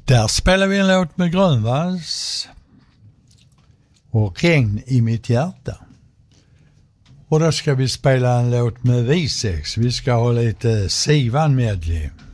Där spelar vi en låt med Grönvalls och Regn i mitt hjärta. Och då ska vi spela en låt med Visex. Vi ska ha lite Sivan medley.